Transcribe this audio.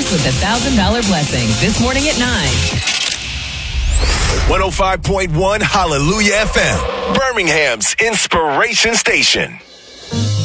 back with the $1,000 blessing this morning at 9. 105.1 Hallelujah FM, Birmingham's inspiration station.